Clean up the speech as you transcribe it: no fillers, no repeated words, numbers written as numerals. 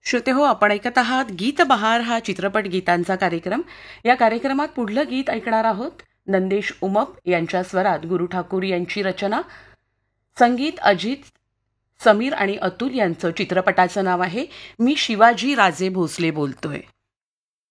श्रोते हो, आपण ऐकत आहात गीत बहार हा चित्रपट गीतांचा कार्यक्रम. या कार्यक्रमात पुढलं गीत ऐकणार आहोत. नंदेश उमप यांच्या स्वरात गुरु ठाकूर यांची रचना, संगीत अजित, समीर आणि अतुल यांचं. चित्रपटाचं नाव आहे मी शिवाजी राजे भोसले बोलतोय.